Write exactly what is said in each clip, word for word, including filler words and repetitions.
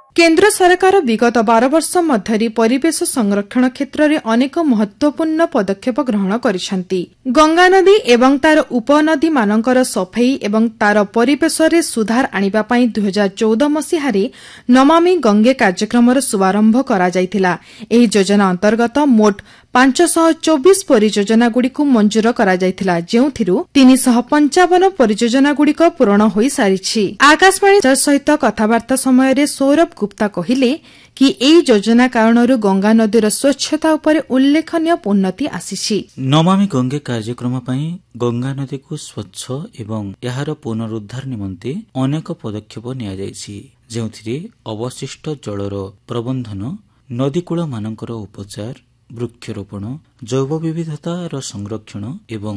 केन्द्र सरकार विगत बार वर्ष मध्य परिवेश संरक्षण क्षेत्र में अनेक महत्वपूर्ण पदक्षेप ग्रहण करिसेंती। गंगा नदी एवं तार उपनदी मानकर सफाई एवं तार परिवेश में सुधार आनिबा पई दुई हजार चौदह मसीह नमामि गंगे कार्यक्रम शुभारंभ करा जायतिला। एही योजना अंतर्गत मोट पांच सौ चौबीस परियोजना गुड़िक मंजूर करा जायतिला, जेउथिरु तीन सौ पंचावन परियोजना गुड़िक पूर्ण होई सारिछि। आकाशवाणी सहित कथबार्ता समय सौरभ गुप्ता कहिले कि एई योजना कारणरू गंगा नदीर स्वच्छता उपरे उल्लेखनीय उन्नति आसीछि। नमामि गंगे कार्यक्रम पई गंगा नदी को स्वच्छ एवं यार पुनरुद्धार निमंते अनेक पदक्षेप निया जायछि, जेउथिरे अवशिष्ट जलर प्रबंधन, नदीकूल मानकर उपचार, वृक्षरोपण, जैव विविधतार संरक्षण एवं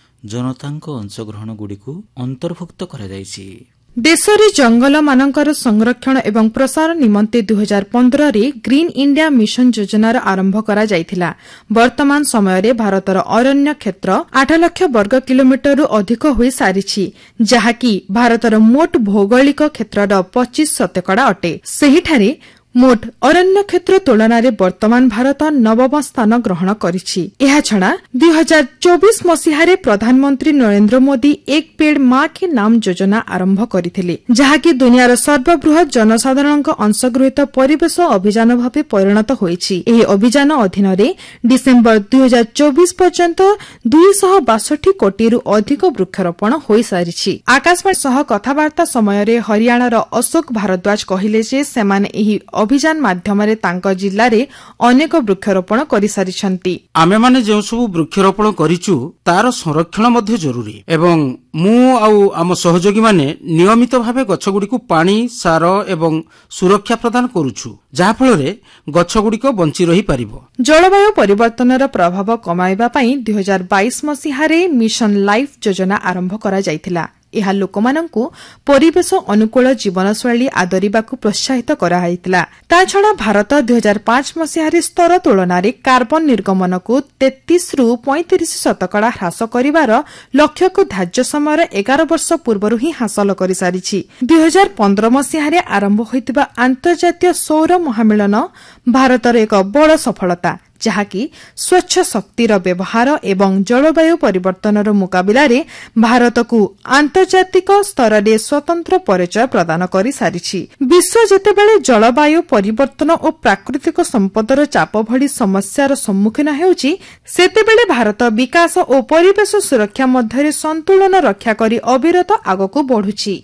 जनतांक अंशग्रहण गुड़िक अंतर्भुक्त करा जायछि। देशरे जंगल मानकर संरक्षण एवं प्रसार निमंते दुई हजार पंद्रह रे ग्रीन इंडिया मिशन योजनार आरंभ करा जायथिला। वर्तमान समय भारतर अरण्य क्षेत्र आठ लाख वर्ग किलोमीटर अधिक होई सारिछि, जहाँकि भारतर मोट भौगोलिक क्षेत्रर पच्चीस शतकड़ा अटे। सेहिठारे मोट अरण्य क्षेत्र तुलनारे वर्तमान भारत नवम स्थान ग्रहण करिछि। एहा छड़ा दुई हजार चौबीस मसीहारे प्रधानमंत्री नरेंद्र मोदी एक पेड़ माँ के नाम योजना आरंभ करथिले, जहाँकि दुनियार सर्वबृहत जनसाधारणक अंशग्रहित परिवेश अभियान भावे परिणत होइछि। एही अभियान अधीन रे डिसेम्बर दुई हजार चौबीस पर्यंत दुई सौ बासठी कोटी रु अधिक वृक्षरोपण होई सारिछि। आकाशवाणी सह कथबार्ता समय हरियाणार अशोक भारद्वाज कहिले जे सेमाने एही अभियान माध्यम तांको जिल्ला रे अनेक वृक्षरोपण करि सारिछंती। आमे माने जे सब वृक्षरोपण करिचु तार संरक्षण मध्ये जरूरी एवं मु आउ आम सहयोगी माने नियमित भावे गछगुडी को पानी, सार एवं सुरक्षा प्रदान करूछु, जहा फଳରେ गछगुडी बंची रही पारिबो। जलवायु परिवर्तनर प्रभाव कमाइबा पई दुई हजार बाईस मसीहारे मिशन लाइफ योजना आरंभ करा जायतिला। ଏହା ଲୋକମାନଙ୍କୁ ପରିବେଶ ଅନୁକୂଳ ଜୀବନଶୈଳୀ ଆଦରିବାକୁ ପ୍ରୋତ୍ସାହିତ କରାଯାଇଥିଲା। ତାଛଡ଼ା ଭାରତ ଦୁଇ ହଜାର ପାଞ୍ଚ ମସିହାରେ ସ୍ତର ତୁଳନାରେ କାର୍ବନ ନିର୍ଗମନକୁ ତେତିଶ ରୁ ପଇଁତିରିଶ ଶତକଡ଼ା ହ୍ରାସ କରିବାର ଲକ୍ଷ୍ୟକୁ ଧାର୍ଯ୍ୟ ସମୟର ଏଗାର ବର୍ଷ ପୂର୍ବରୁ ହିଁ ହାସଲ କରିସାରିଛି। ଦୁଇ ହଜାର ପନ୍ଦର ମସିହାରେ ଆରମ୍ଭ ହୋଇଥିବା ଆନ୍ତର୍ଜାତୀୟ ସୌର ମହାମିଳନ ଭାରତର ଏକ ବଡ଼ ସଫଳତା, ଯାହାକି ସ୍ୱଚ୍ଛ ଶକ୍ତିର ବ୍ୟବହାର ଏବଂ ଜଳବାୟୁ ପରିବର୍ତ୍ତନର ମୁକାବିଲାରେ ଭାରତକୁ ଆନ୍ତର୍ଜାତିକ ସ୍ତରରେ ସ୍ୱତନ୍ତ୍ର ପରିଚୟ ପ୍ରଦାନ କରିସାରିଛି। ବିଶ୍ୱ ଯେତେବେଳେ ଜଳବାୟୁ ପରିବର୍ତ୍ତନ ଓ ପ୍ରାକୃତିକ ସମ୍ପଦର ଚାପ ଭଳି ସମସ୍ୟାର ସମ୍ମୁଖୀନ ହେଉଛି, ସେତେବେଳେ ଭାରତ ବିକାଶ ଓ ପରିବେଶ ସୁରକ୍ଷା ମଧ୍ୟରେ ସନ୍ତୁଳନ ରକ୍ଷା କରି ଅବିରତ ଆଗକୁ ବଢୁଛି।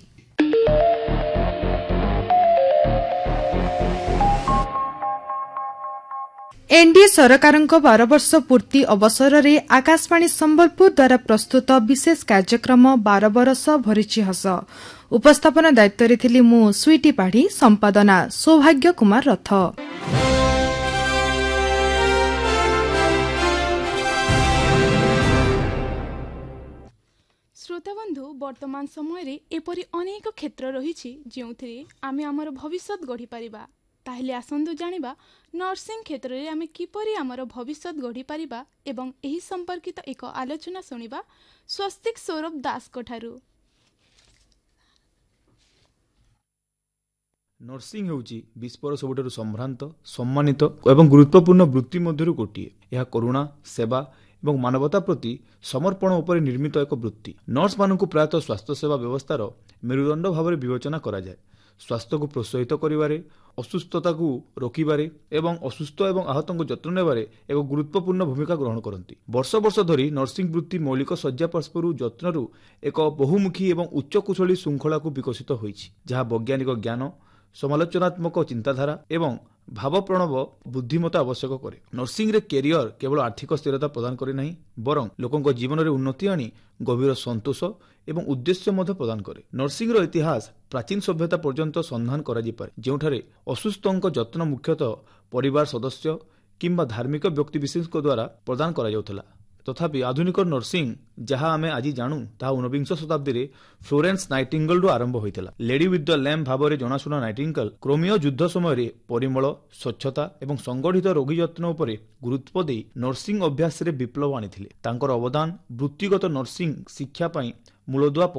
एनडीए सरकारଙ୍କ बारह वर्ष पूर्ति अवसर रे आकाशवाणी संबलपुर द्वारा प्रस्तुत विशेष कार्यक्रम बारह बरस भरिछि हस। उपस्थापना दायित्व रे थिली मु स्वीटी पाढ़ी, संपादना सौभाग्य कुमार रथ। श्रोताबंधु, वर्तमान समय रे एपरि अनेक क्षेत्र रहिछि जेउथिरे आमे हमर भविष्यत गढ़ी परिबा। ताहले आसंदु जानिबा नर्सिंग क्षेत्र रे आमे किपरि हमर भविष्यत गढ़ी परिबा एवं एही संपर्कित एक आलोचना सुनिबा स्वस्तिक सौरभ दास कोठारु। नर्सिंग हेउची विश्वर सबुठारु सम्भ्रांत, सम्मानित एवं गुरुत्वपूर्ण वृत्ति मध्यरु गोटिए। यह करुणा, सेवा एवं मानवता प्रति समर्पण उपर निर्मित एक वृत्ति। नर्स मानकु प्रायतः स्वास्थ्य सेवा व्यवस्थार मेरुदंड भाव व्यवचना करा जाय। स्वास्थ्य को प्रोत्साहित करिवारे, असुस्थता को रोकिबारे एवं असुस्थ एवं आहतों को जत्न नेबारे एक गुरुत्वपूर्ण भूमिका ग्रहण करती। वर्ष वर्ष धरी नर्सिंग वृत्ति मौलिक शଯ୍ୟା पार्श्वरु जत्नरु एक बहुमुखी एवं उच्च कुशली श्रृंखला को विकसित होइछि, जहाँ वैज्ञानिक ज्ञान, समालोचनात्मक चिंताधारा एवं भावप्रणव बुद्धिमत्ता आवश्यक करे। नर्सिंग रे कैरियर केवल आर्थिक स्थिरता प्रदान करे नहीं, बरं लोकों जीवन रे उन्नति आनी गभीर संतोष एवं उद्देश्य मध्य प्रदान करे। नर्सिंग रो इतिहास प्राचीन सभ्यता पर्यंत संधान करा जी पारे, जेउठारे असुस्थों जत्न मुख्यतः परिवार सदस्य किंबा धार्मिक व्यक्तिविशेष द्वारा प्रदान करा जाउथला। तथापि आधुनिक नर्सिंग जहाँ आमे आज जानू ताहा ऊनविंश शताब्दी रे फ्लोरेंस नाइटिंगेल आरंभ होइतला। लेडी विथ द लैम्प भाव में जनाशुना नाइटिंगेल क्रोमियो युद्ध समय परिमल, स्वच्छता एवं संगठित रोगी जत्न उपरे गुरुत्व दे नर्सिंग अभ्यास रे विप्लव आनिथिले। तांकर अवदान वृत्तिगत नर्सिंग शिक्षा मूलदुआ